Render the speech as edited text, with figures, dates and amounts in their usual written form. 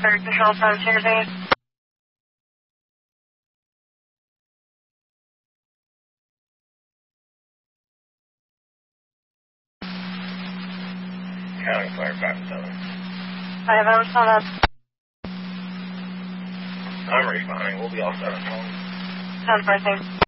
Fire Control, Tom Chandler. County Fire 5-7. I have on up. I'm responding. We'll be all set. Sounds fine, thanks.